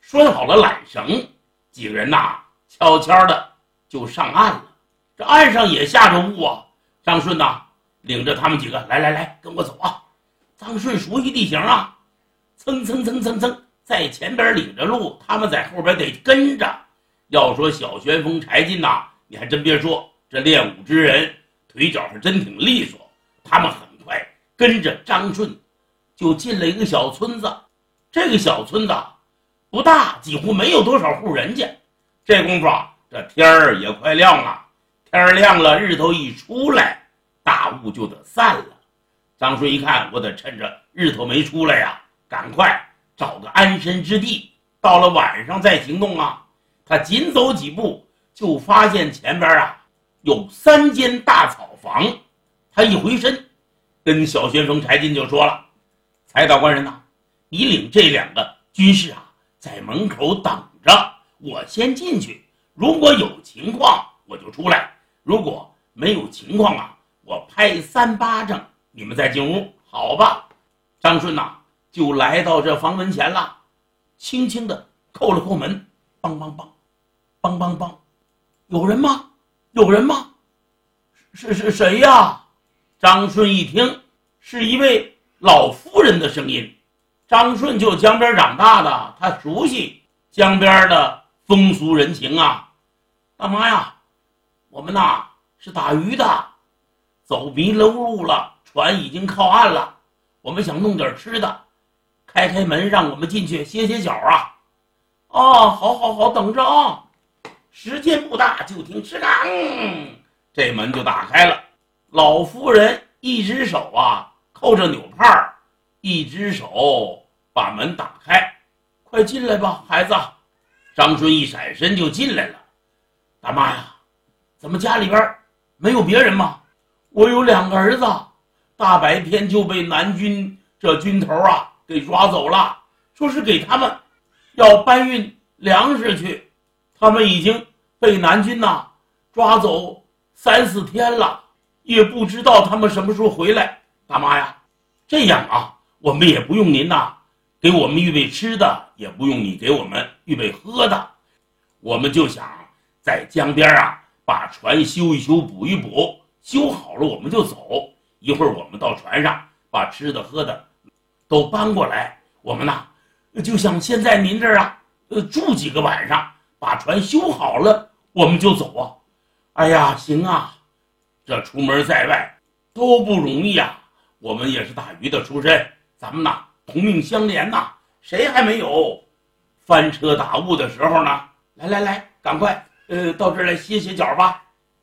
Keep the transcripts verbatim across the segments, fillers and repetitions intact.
拴好了缆绳，几个人呐悄悄的就上岸了。这岸上也下着雾啊，张顺呐领着他们几个，来来来，跟我走啊！张顺熟悉地形啊，蹭蹭蹭蹭蹭，在前边领着路，他们在后边得跟着。要说小旋风柴进呐，你还真别说，这练武之人腿脚是真挺利索。他们很快跟着张顺就进了一个小村子。这个小村子不大，几乎没有多少户人家。这功夫啊，这天儿也快亮了。天儿亮了，日头一出来，大雾就得散了。张顺一看，我得趁着日头没出来呀，赶快找个安身之地，到了晚上再行动啊。他紧走几步，就发现前边啊有三间大草房。他一回身，跟小旋风柴进就说了：“柴大官人呐、啊，你领这两个军士啊，在门口等着，我先进去。如果有情况，我就出来；如果没有情况啊，我拍三巴掌，你们再进屋，好吧？”张顺呐、啊，就来到这房门前了，轻轻地叩了叩门，梆梆梆，梆梆梆，有人吗？有人吗？是是谁呀？张顺一听，是一位老妇人的声音。张顺就江边长大的，他熟悉江边的风俗人情啊。大妈呀，我们呐是打鱼的，走迷了路了，船已经靠岸了，我们想弄点吃的，开开门让我们进去歇歇脚啊。哦，好好好，等着啊。时间不大，就听吱嘎，嗯，这门就打开了。老夫人一只手啊扣着纽帕，一只手把门打开。快进来吧，孩子。张顺一闪身就进来了。大妈呀，怎么家里边没有别人吗？我有两个儿子，大白天就被南军这军头啊给抓走了，说是给他们要搬运粮食去，他们已经被南军呐抓走三四天了，也不知道他们什么时候回来。大妈呀，这样啊，我们也不用您呐给我们预备吃的，也不用你给我们预备喝的，我们就想在江边啊把船修一修，补一补，修好了我们就走。一会儿我们到船上把吃的喝的都搬过来，我们呐就像现在您这儿啊呃住几个晚上，把船修好了我们就走啊。哎呀，行啊，这出门在外都不容易啊，我们也是打鱼的出身，咱们呐同命相连呐，谁还没有翻车打雾的时候呢？来来来，赶快呃到这儿来歇歇脚吧。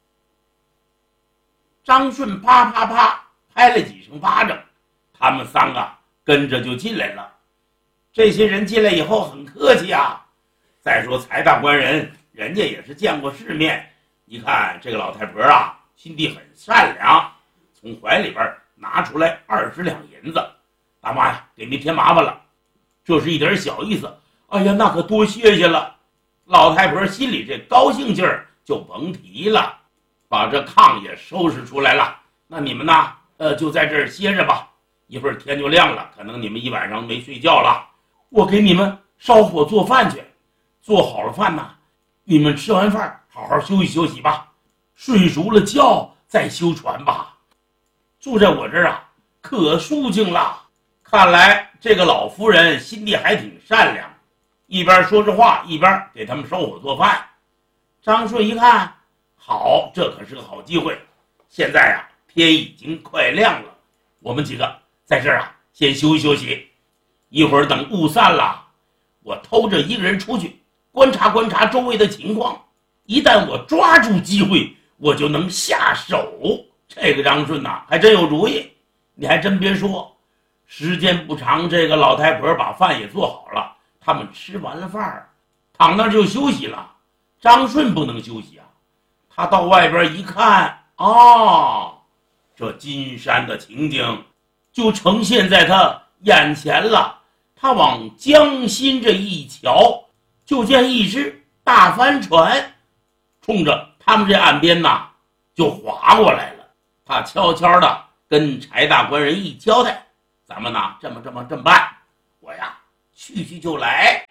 张顺啪啪啪拍了几声巴掌，他们三个跟着就进来了。这些人进来以后很客气啊，再说财大官人人家也是见过世面，一看这个老太婆啊心地很善良，从怀里边拿出来二十两银子。大妈呀，给您添麻烦了，这是一点小意思。哎呀，那可多谢谢了。老太婆心里这高兴劲儿就甭提了，把这炕也收拾出来了。那你们呢呃就在这儿歇着吧，一会儿天就亮了，可能你们一晚上没睡觉了，我给你们烧火做饭去。做好了饭呢，你们吃完饭好好休息休息吧，睡熟了觉再修船吧。住在我这儿啊可舒静了。看来这个老夫人心地还挺善良，一边说着话一边给他们烧火做饭。张顺一看，好，这可是个好机会。现在啊天已经快亮了，我们几个在这儿啊先休息休息，一会儿等雾散了，我偷着一个人出去观察观察周围的情况，一旦我抓住机会我就能下手。这个张顺呐还真有主意。你还真别说，时间不长，这个老太婆把饭也做好了，他们吃完了饭躺那儿就休息了。张顺不能休息啊，他到外边一看啊，这金山的情景就呈现在他眼前了。他往江心这一瞧，就见一只大帆船冲着他们这岸边呐就划过来了。他悄悄的跟柴大官人一交代，咱们呐这么这么这么办，我呀去去就来。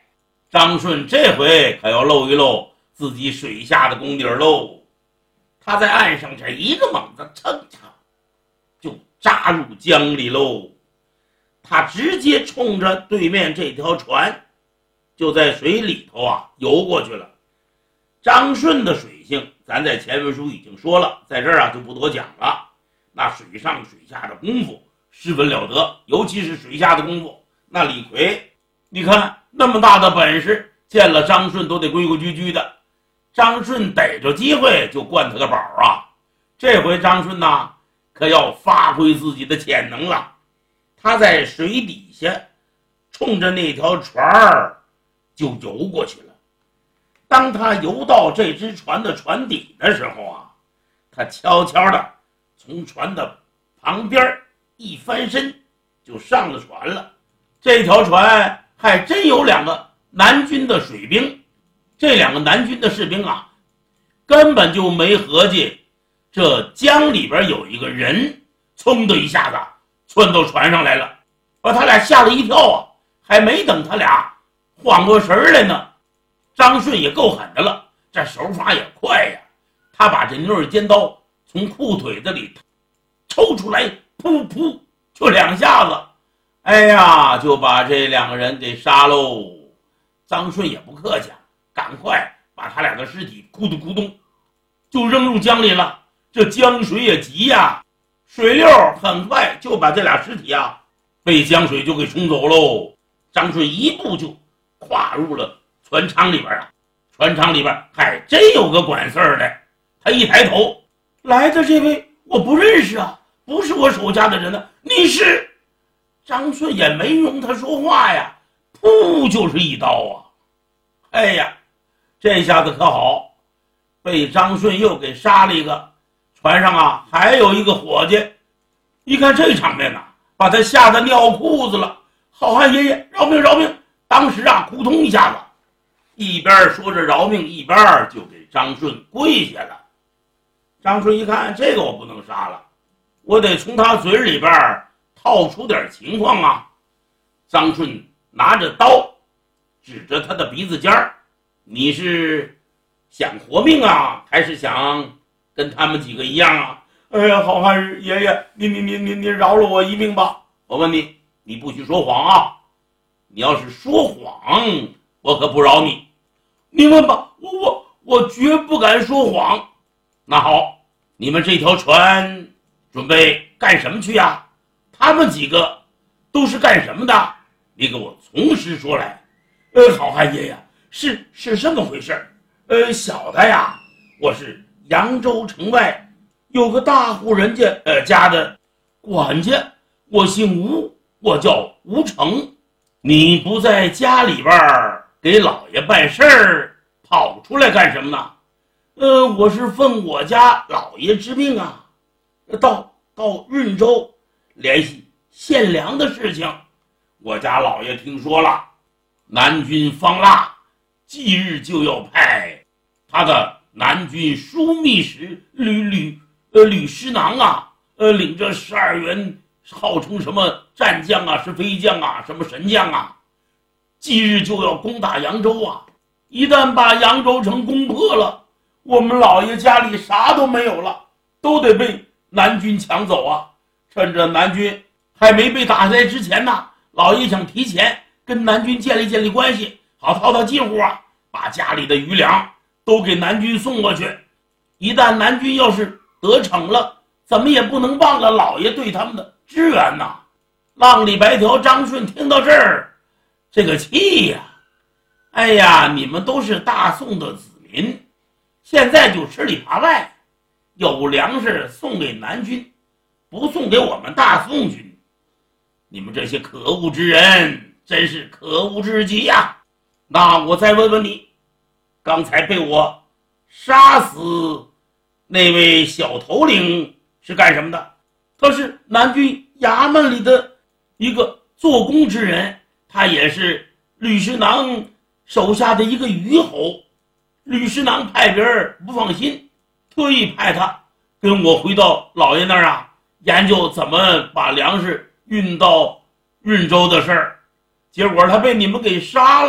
张顺这回可要露一露自己水下的功底喽。他在岸上这一个猛子噌嚓就扎入江里喽。他直接冲着对面这条船就在水里头啊游过去了。张顺的水性咱在前文书已经说了，在这儿啊就不多讲了。那水上水下的功夫十分了得，尤其是水下的功夫，那李逵你看那么大的本事，见了张顺都得规规矩矩的。张顺逮着机会就灌他个宝啊！这回张顺呐可要发挥自己的潜能了。他在水底下冲着那条船儿就游过去了。当他游到这只船的船底的时候啊，他悄悄的从船的旁边一翻身就上了船了。这条船还真有两个南军的水兵，这两个南军的士兵啊根本就没合计这江里边有一个人，噌的一下子窜到船上来了，把他俩吓了一跳啊！还没等他俩缓过神来呢，张顺也够狠的了，这手法也快呀！他把这牛耳尖刀从裤腿子里抽出来，噗噗就两下子，哎呀，就把这两个人给杀喽！张顺也不客气，赶快把他俩的尸体咕咚咕咚就扔入江里了。这江水也急呀，水流很快就把这俩尸体啊被江水就给冲走喽。张顺一步就跨入了船舱里边啊，船舱里边还真有个管事儿的。他一抬头，来的这位我不认识啊，不是我手下的人呢、啊。你是？张顺也没容他说话呀，噗就是一刀啊！哎呀，这下子可好，被张顺又给杀了一个。船上啊还有一个伙计，一看这场面呐、啊，把他吓得尿裤子了。好汉爷爷饶命饶命！当时啊扑通一下子，一边说着饶命，一边就给张顺跪下了。张顺一看这个我不能杀了，我得从他嘴里边套出点情况啊。张顺拿着刀指着他的鼻子尖儿，你是想活命啊，还是想跟他们几个一样啊？哎呀，好汉爷爷，你你你你你饶了我一命吧！我问你，你不许说谎啊！你要是说谎，我可不饶你。你问吧，我我我绝不敢说谎。那好，你们这条船准备干什么去呀？他们几个都是干什么的？你给我从实说来。呃，好汉爷爷，是是这么回事。呃，小的呀，我是扬州城外有个大户人家呃家的管家，我姓吴，我叫吴成。你不在家里边给老爷办事儿，跑出来干什么呢？呃，我是奉我家老爷之命啊，到到润州联系献粮的事情。我家老爷听说了，南军方腊即日就要派他的南军枢密使吕吕呃吕师囊啊，呃领着十二员，号称什么战将啊，是飞将啊，什么神将啊，即日就要攻打扬州啊！一旦把扬州城攻破了，我们老爷家里啥都没有了，都得被南军抢走啊！趁着南军还没被打下来之前呢，老爷想提前跟南军建立建立关系，好套套近乎啊，把家里的余粮都给南军送过去。一旦南军要是得逞了，怎么也不能忘了老爷对他们的支援呐！浪里白条张顺听到这儿，这个气呀、啊！哎呀，你们都是大宋的子民，现在就吃里扒外，有粮食送给南军，不送给我们大宋军，你们这些可恶之人真是可恶至极呀、啊！那我再问问你，刚才被我杀死那位小头领是干什么的？他是南军衙门里的一个做工之人，他也是吕师囊手下的一个虞侯。吕师囊派别人不放心，特意派他跟我回到老爷那儿啊，研究怎么把粮食运到润州的事儿。结果他被你们给杀了，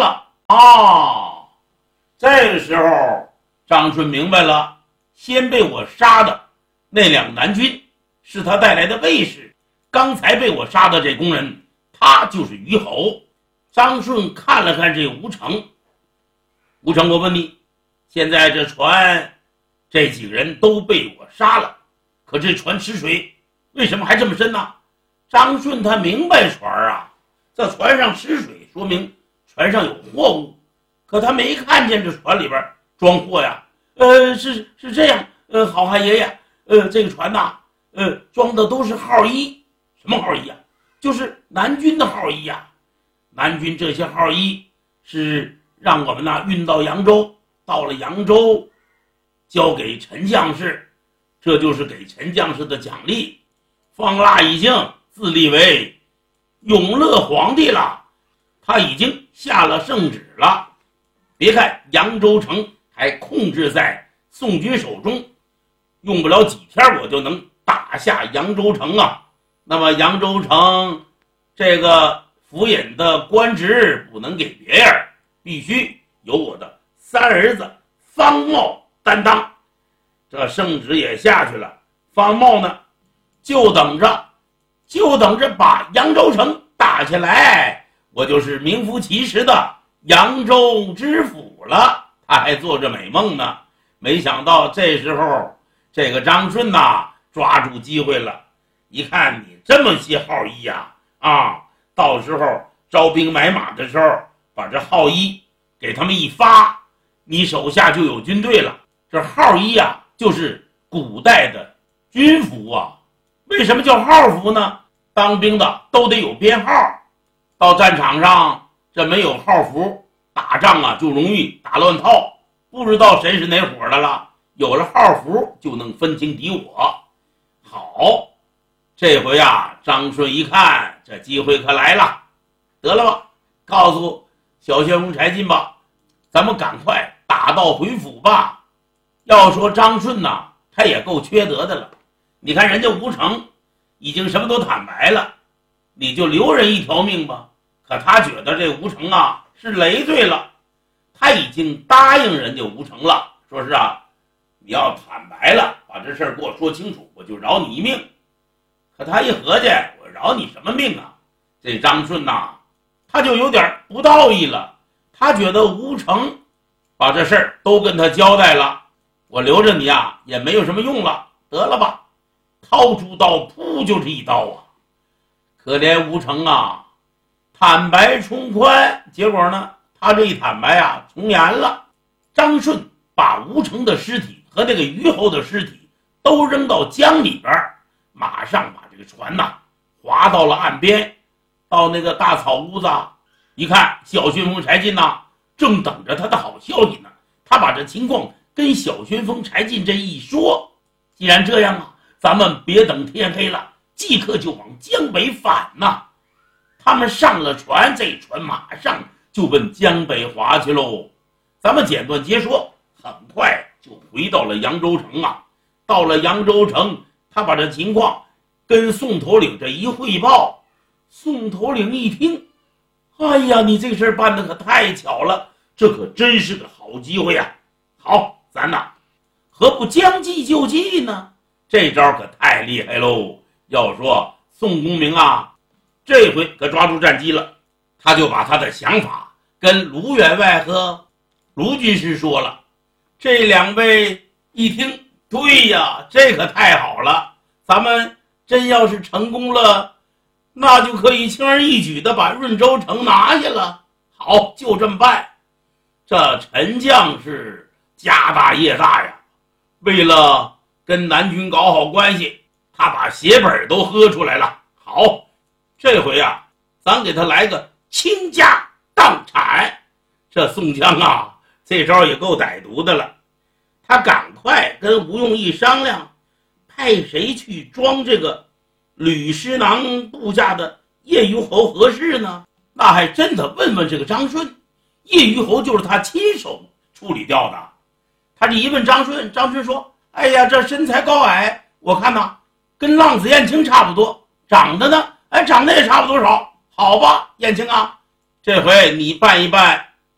哦，这个时候张顺明白了，先被我杀的那两南军是他带来的卫士，刚才被我杀的这工人他就是于侯。张顺看了看这吴成，吴成，我问你，现在这船这几个人都被我杀了，可这船吃水为什么还这么深呢？张顺他明白船啊，这船上吃水说明船上有货物，可他没看见这船里边装货呀。呃，是是这样，呃，好汉爷爷，呃，这个船呐，呃，装的都是号衣。什么号衣啊？就是南军的号衣呀。南军这些号衣是让我们呐运到扬州，到了扬州交给陈将士，这就是给陈将士的奖励。方腊已经自立为永乐皇帝了，他已经下了圣旨了。别看扬州城还控制在宋军手中，用不了几天我就能打下扬州城啊。那么扬州城这个府尹的官职不能给别人，必须由我的三儿子方茂担当。这圣旨也下去了，方茂呢就等着就等着把扬州城打下来，我就是名副其实的扬州知府了。他还做着美梦呢，没想到这时候这个张顺呐抓住机会了，一看你这么些号衣呀，啊，到时候招兵买马的时候把这号衣给他们一发，你手下就有军队了。这号衣啊就是古代的军服啊。为什么叫号服呢？当兵的都得有编号，到战场上这没有号服，打仗啊就容易打乱套，不知道谁是哪伙的了。有了号服就能分清敌我。好，这回啊张顺一看这机会可来了，得了吧，告诉小旋风柴进吧，咱们赶快打道回府吧。要说张顺呐，他也够缺德的了。你看人家吴成已经什么都坦白了，你就留人一条命吧。可他觉得这吴成啊是累赘了，他已经答应人家吴成了，说是啊，你要坦白了，把这事儿给我说清楚，我就饶你一命。可他一合计，我饶你什么命啊？这张顺呐，他就有点不道义了。他觉得吴成把这事儿都跟他交代了，我留着你啊也没有什么用了，得了吧。掏出刀，噗就是一刀啊！可怜吴成啊，坦白从宽，结果呢，他这一坦白啊，从严了。张顺把吴成的尸体和那个虞侯的尸体都扔到江里边，马上把这个船呐划到了岸边，到那个大草屋子，一看小旋风柴进呐正等着他的好消息呢。他把这情况跟小旋风柴进这一说，既然这样啊，咱们别等天黑了，即刻就往江北返呐！他们上了船，这船马上就奔江北划去喽。咱们简短截说，很快就回到了扬州城啊。到了扬州城，他把这情况跟宋头领这一汇报，宋头领一听，哎呀，你这事儿办得可太巧了，这可真是个好机会呀！好，咱呐，何不将计就计呢？这招可太厉害喽！要说宋公明啊，这回可抓住战机了，他就把他的想法跟卢员外和卢军师说了。这两位一听，对呀，这可太好了，咱们真要是成功了，那就可以轻而易举的把润州城拿下了。好，就这么办。这陈将是家大业大呀，为了跟南军搞好关系，他把血本都喝出来了。好，这回啊，咱给他来个倾家荡产。这宋江啊，这招也够歹毒的了。他赶快跟吴用一商量，派谁去装这个吕师囊部下的叶虞侯合适呢？那还真得问问这个张顺。叶虞侯就是他亲手处理掉的。他这一问张顺，张顺说，哎呀，这身材高矮，我看呐，跟浪子燕青差不多，长得呢，哎，长得也差不多少。好吧，燕青啊，这回你办一办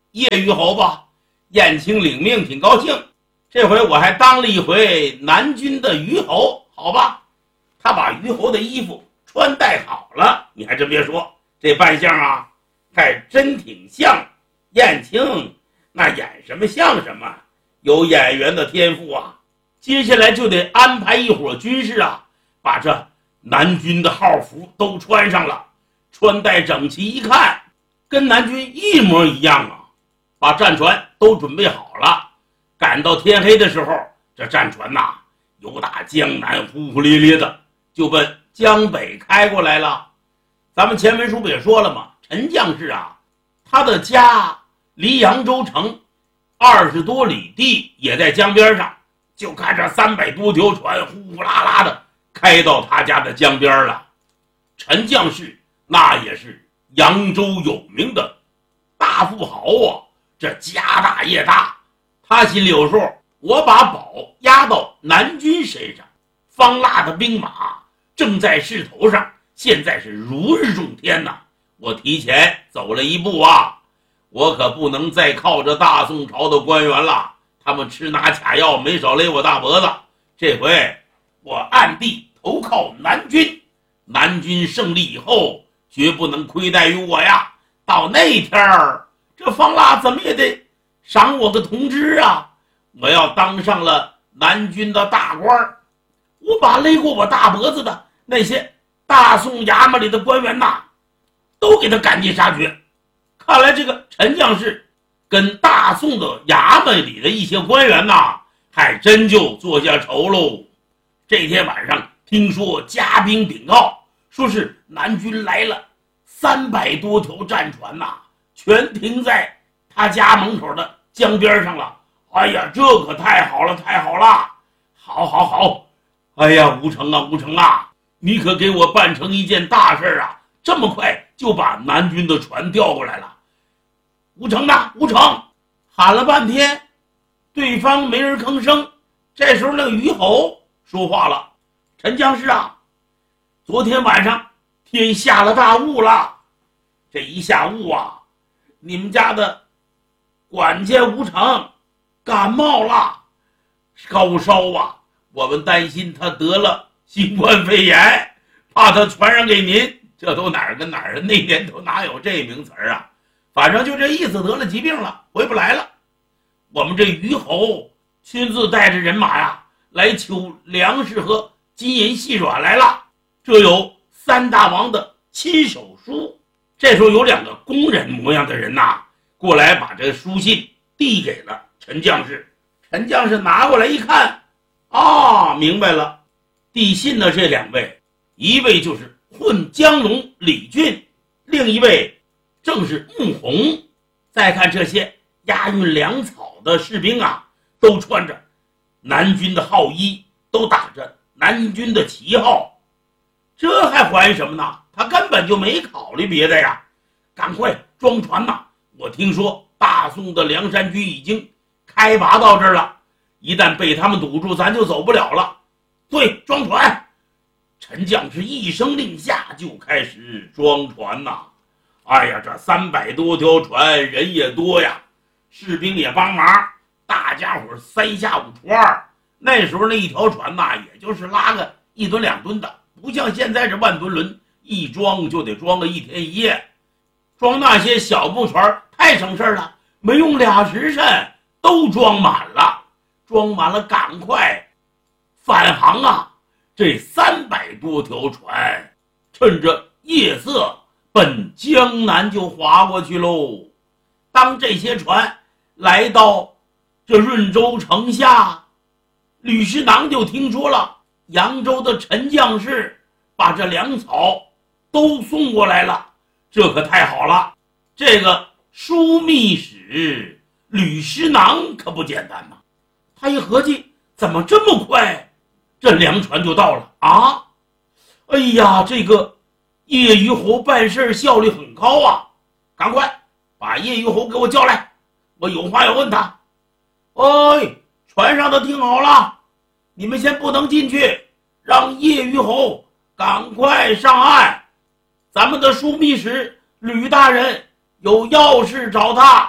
叶虞侯吧。燕青领命，挺高兴。这回我还当了一回南军的虞侯，好吧？他把虞侯的衣服穿戴好了，你还真别说，这扮相啊，还真挺像燕青。那演什么像什么，有演员的天赋啊。接下来就得安排一伙军士啊，把这南军的号服都穿上了，穿戴整齐，一看跟南军一模一样啊。把战船都准备好了，赶到天黑的时候，这战船呐、啊，由打江南呼呼咧咧的就奔江北开过来了。咱们前文书不也说了吗？陈将士啊，他的家离扬州城二十多里地，也在江边上，就看这三百多条船呼呼啦啦的开到他家的江边了。陈将士那也是扬州有名的大富豪啊，这家大业大，他心里有数。我把宝压到南军身上，方腊的兵马正在势头上，现在是如日中天呐、啊！我提前走了一步啊，我可不能再靠着大宋朝的官员了，他们吃拿卡要，没少勒我大脖子。这回我暗地投靠南军，南军胜利以后，绝不能亏待于我呀！到那天儿，这方腊怎么也得赏我个同知啊！我要当上了南军的大官，我把勒过我大脖子的那些大宋衙门里的官员呐，都给他赶尽杀绝。看来这个陈将士跟大宋的衙门里的一些官员呐，还真就做下仇喽。这天晚上听说加兵禀告，说是南军来了三百多条战船呐，全停在他家门口的江边上了。哎呀，这可太好了，太好了！好，好，好！哎呀，吴成啊，吴成啊，你可给我办成一件大事啊！这么快就把南军的船调过来了。吴成呢？吴成喊了半天，对方没人吭声。这时候那个虞侯说话了：“陈将士啊，昨天晚上天下了大雾了，这一下雾啊，你们家的管家吴成感冒了，高烧啊，我们担心他得了新冠肺炎，怕他传染给您。这都哪儿跟哪儿啊？那年头哪有这名词啊？反正就这意思，得了疾病了，回不来了。我们这虞侯亲自带着人马呀，来求粮食和金银细软来了。这有三大王的亲手书。这时候有两个工人模样的人呐、啊，过来把这书信递给了陈将士。陈将士拿过来一看，啊，明白了，递信的这两位，一位就是混江龙李俊，另一位正是穆弘。再看这些押运粮草的士兵啊，都穿着南军的号衣，都打着南军的旗号，这还还什么呢？他根本就没考虑别的呀！赶快装船呐！我听说大宋的梁山军已经开拔到这儿了，一旦被他们堵住，咱就走不了了。对，装船！陈将士一声令下，就开始装船呐。哎呀，这三百多条船，人也多呀，士兵也帮忙，大家伙三下五除二。那时候那一条船呐，也就是拉个一吨两吨的，不像现在这万吨轮，一装就得装个一天一夜。装那些小木船太省事了，没用俩时辰都装满了，装满了赶快返航啊！这三百多条船趁着夜色奔江南就划过去喽。当这些船来到这润州城下，吕师囊就听说了扬州的陈将士把这粮草都送过来了，这可太好了。这个枢密使吕师囊可不简单呐，他一合计，怎么这么快这粮船就到了啊？哎呀，这个叶虞侯办事效率很高啊，赶快把叶虞侯给我叫来，我有话要问他。哎，船上的听好了，你们先不能进去，让叶虞侯赶快上岸，咱们的枢密使吕大人有要事找他。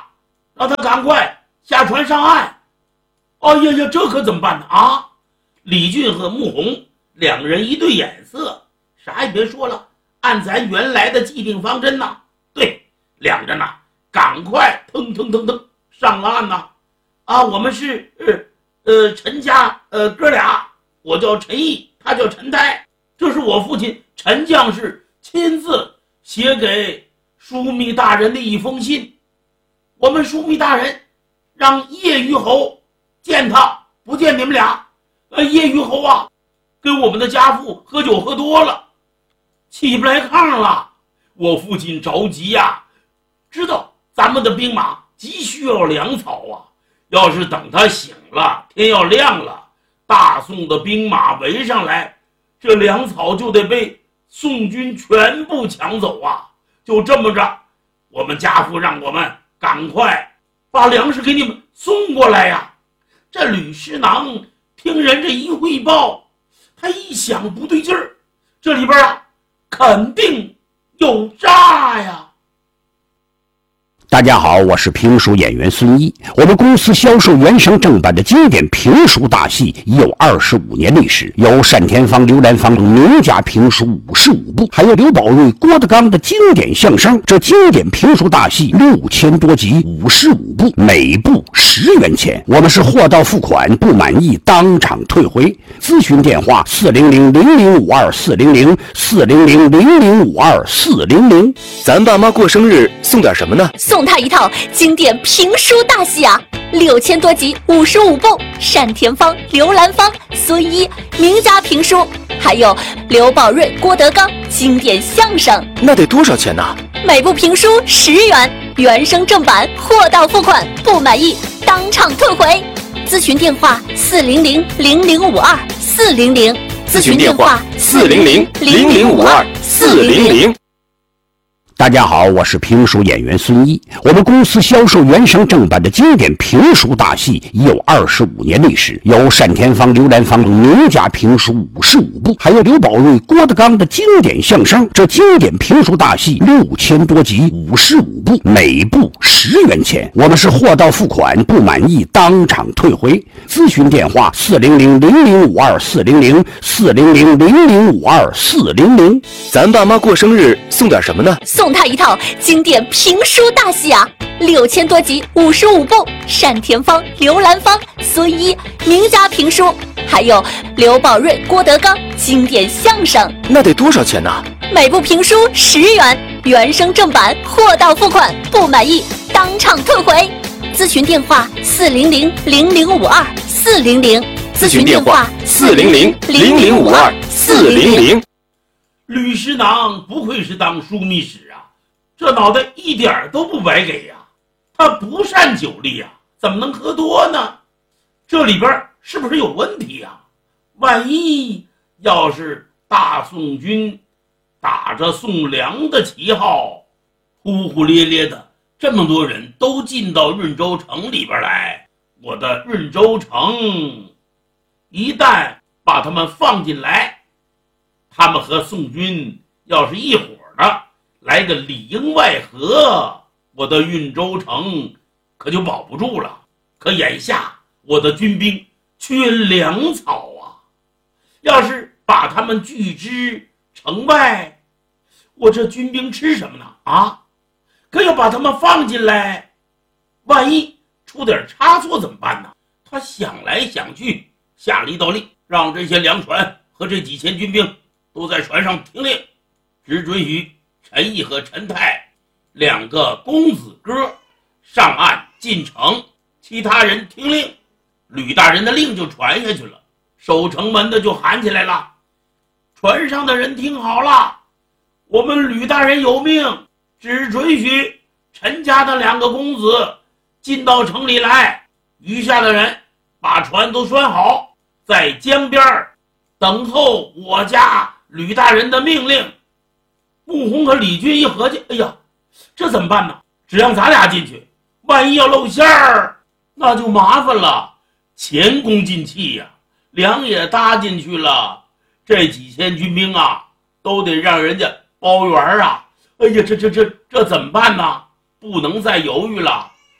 让他赶快下船上岸。哎呀呀，这可怎么办呢？啊！李俊和穆弘两人一对眼色，啥也别说了，按咱原来的既定方针呐，对，两人呐，赶快腾腾腾腾上了岸呐！啊，我们是呃呃陈家呃哥俩，我叫陈毅，他叫陈泰，这是我父亲陈将士亲自写给枢密大人的一封信。我们枢密大人让叶虞侯见他，不见你们俩。呃，叶虞侯啊，跟我们的家父喝酒喝多了，起不来炕了。我父亲着急呀、啊，知道咱们的兵马急需要粮草啊。要是等他醒了，天要亮了，大宋的兵马围上来，这粮草就得被宋军全部抢走啊。就这么着，我们家父让我们赶快把粮食给你们送过来呀。这吕师囊听人这一汇报，他一想不对劲儿，这里边啊肯定有诈呀。 大家好，我是评书演员孙一。我们公司销售原声正版的经典评书大戏已有二十五年历史，有单田芳、刘兰芳等名家评书五十五部，还有刘宝瑞、郭德纲的经典相声。这经典评书大戏六千多集，五十五部，每部十元钱。我们是货到付款，不满意当场退回。咨询电话：四零零零零五二四零零四零零零零五二四零零。 咱爸妈过生日送点什么呢？ 送他一套经典评书大戏啊，六千多集，五十五部，单田芳、刘兰芳、孙一名家评书，还有刘宝瑞、郭德纲经典相声。 那得多少钱呢？ 每部评书十元，原声正版，货到付款，不满意当场退回。咨询电话：四零零零零五二四零零。 咨询电话：四零零零零五二四零零。 大家好，我是评书演员孙一。我们公司销售原声正版的经典评书大戏已有二十五年历史，有单田芳、刘兰芳等名家评书五十五部，还有刘宝瑞、郭德纲的经典相声。这经典评书大戏六千多集，五十五部，每部十元钱。我们是货到付款，不满意当场退回。咨询电话：四零零零零五二四零零四零零零零五二四零零。 咱爸妈过生日送点什么呢？ 送他一套经典评书大戏啊，六千多集，五十五部，单田芳、刘兰芳、孙一名家评书，还有刘宝瑞、郭德纲经典相声。 那得多少钱呢？ 每部评书十元，原声正版，货到付款，不满意当场退回。咨询电话：四零零零零五二四零零。 咨询电话：四零零零零五二四零零。 吕师囊不愧是当枢密使啊，这脑袋一点都不白给呀、啊！他不善酒力啊，怎么能喝多呢？这里边是不是有问题啊？万一要是大宋军打着宋梁的旗号，呼呼咧咧的，这么多人都进到润州城里边来，我的润州城一旦把他们放进来，他们和宋军要是一伙的来个里应外合，我的运州城可就保不住了。可眼下我的军兵缺粮草啊，要是把他们拒之城外，我这军兵吃什么呢？啊，可要把他们放进来，万一出点差错怎么办呢？他想来想去，下了一道令，让这些粮船和这几千军兵都在船上听令，只准许陈毅和陈泰两个公子哥上岸进城，其他人听令。吕大人的令就传下去了，守城门的就喊起来了：船上的人听好了，我们吕大人有命，只准许陈家的两个公子进到城里来，余下的人把船都拴好，在江边等候我家吕大人的命令。穆弘和李俊一合计，哎呀，这怎么办呢？只让咱俩进去，万一要露馅儿，那就麻烦了。前功尽弃呀、啊，粮也搭进去了，这几千军兵啊，都得让人家包圆啊。哎呀，这这这这怎么办呢？不能再犹豫了，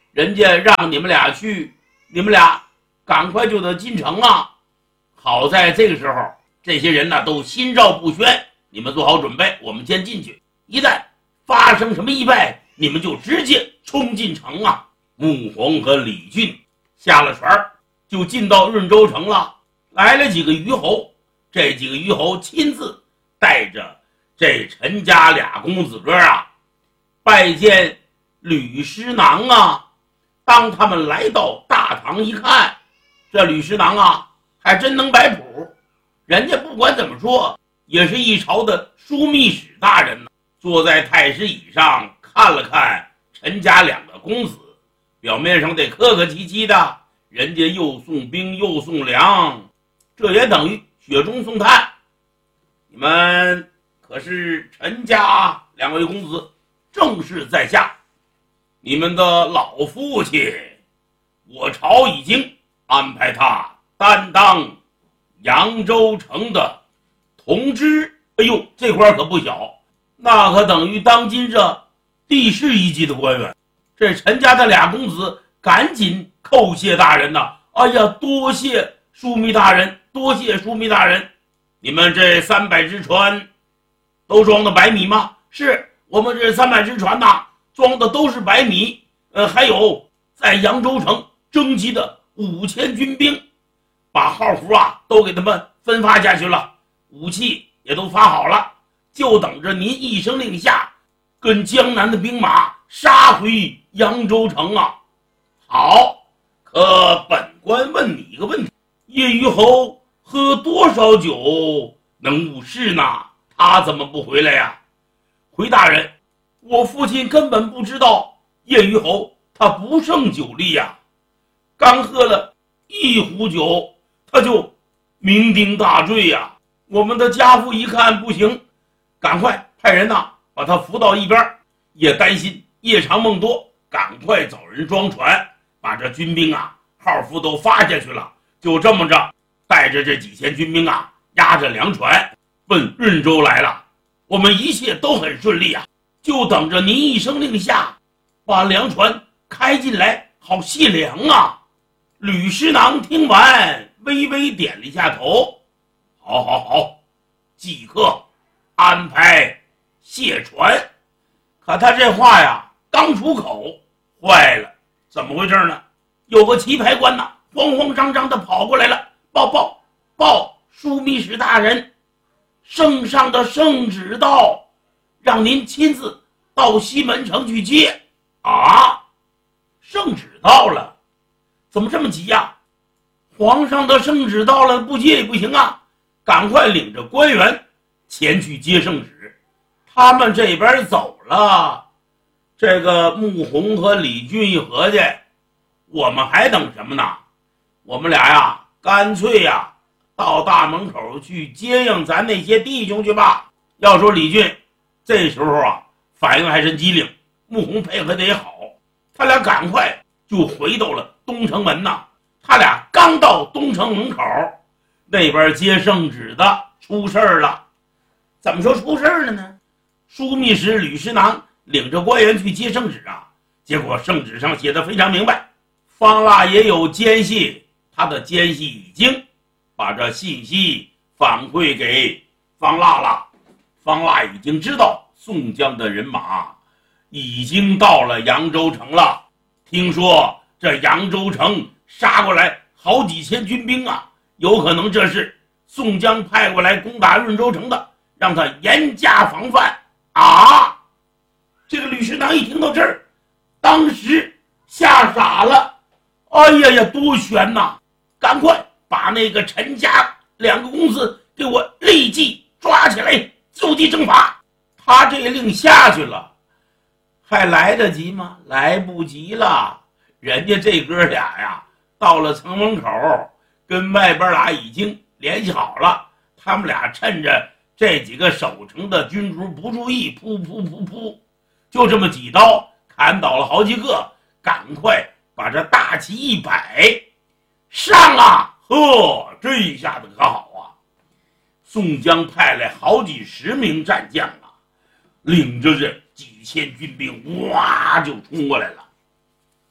人家让你们俩去，你们俩赶快就得进城啊！好在这个时候，这些人呢都心照不宣，你们做好准备，我们先进去。一旦发生什么意外，你们就直接冲进城啊！穆弘和李俊下了船，就进到润州城了。来了几个虞侯，这几个虞侯亲自带着这陈家俩公子哥啊，拜见吕师囊啊。当他们来到大堂一看，这吕师囊啊还真能摆谱，人家不管怎么说也是一朝的枢密使大人呢。坐在太师椅上看了看陈家两个公子，表面上得客客气气的，人家又送兵又送粮，这也等于雪中送炭。你们可是陈家两位公子，正是在下，你们的老父亲，我朝已经安排他担当扬州城的同知。哎呦，这块可不小，那可等于当今这地市一级的官员。这陈家的俩公子赶紧叩谢大人呐！哎呀，多谢枢密大人，多谢枢密大人。你们这三百只船都装的白米吗？是，我们这三百只船呐，装的都是白米。呃，还有在扬州城征集的五千军兵，把号符啊都给他们分发下去了，武器也都发好了，就等着您一声令下，跟江南的兵马杀回扬州城啊！好，可本官问你一个问题：叶虞侯喝多少酒能误事呢？他怎么不回来呀？回大人，我父亲根本不知道叶虞侯他不胜酒力呀，刚喝了一壶酒，他就酩酊大醉呀。我们的家父一看不行，赶快派人呐把他扶到一边，也担心夜长梦多，赶快找人装船，把这军兵啊号符都发下去了。就这么着，带着这几千军兵啊，押着粮船奔润州来了。我们一切都很顺利啊，就等着您一声令下，把粮船开进来，好卸粮啊。吕师囊听完，微微点了一下头。好好好，即刻安排卸船。可他这话呀刚出口，坏了，怎么回事呢？有个棋牌官呐，慌慌张张的跑过来了，报报报，枢密使大人，圣上的圣旨到，让您亲自到西门城去接。啊，圣旨到了，怎么这么急呀？皇上的圣旨到了，不接也不行啊，赶快领着官员前去接圣旨。他们这边走了，这个穆弘和李俊一合计，我们还等什么呢？我们俩呀，干脆呀，到大门口去接应咱那些弟兄去吧。要说李俊这时候啊，反应还真机灵，穆弘配合得也好，他俩赶快就回到了东城门呐。他俩刚到东城门口，那边接圣旨的出事儿了。怎么说出事儿了呢？枢密使吕师囊领着官员去接圣旨啊，结果圣旨上写的非常明白，方腊也有奸细，他的奸细已经把这信息反馈给方腊了。方腊已经知道宋江的人马已经到了扬州城了，听说这扬州城杀过来好几千军兵啊，有可能这是宋江派过来攻打润州城的，让他严加防范啊！这个吕师囊一听到这儿，当时吓傻了。哎呀呀，多悬呐！赶快把那个陈家两个公子给我立即抓起来，就地正法。他这令下去了，还来得及吗？来不及了。人家这哥俩呀，到了城门口，跟外边俩已经联系好了，他们俩趁着这几个守城的军卒不注意，噗噗噗噗，就这么几刀砍倒了好几个，赶快把这大旗一摆，上啊！呵，这一下子可好啊！宋江派来好几十名战将啊，领着这几千军兵，哇就冲过来了。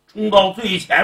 冲到最前